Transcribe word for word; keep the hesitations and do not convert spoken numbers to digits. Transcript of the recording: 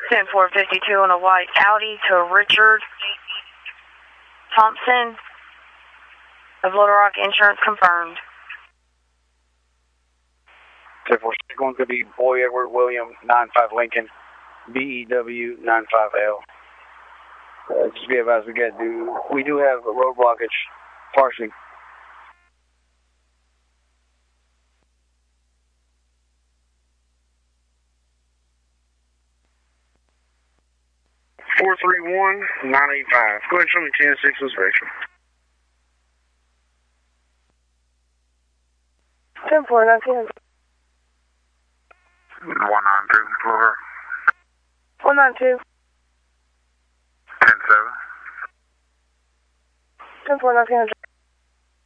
ten four fifty-two on a white Audi to Richard Thompson of Little Rock. Insurance confirmed. ten four six one could be Boy Edward William nine five Lincoln B E W nine five L. Uh, just be advised, we got do we do have a road blockage partially. four three one nine eight five. Go ahead and show me ten six inspection. ten four nineteen. one nine two four. one nine two. ten seven. ten four nineteen.